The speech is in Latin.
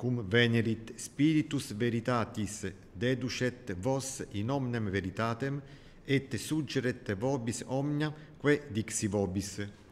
cum venerit Spiritus Veritatis deducet vos in omnem veritatem et suggeret vobis omnia que dixi vobis.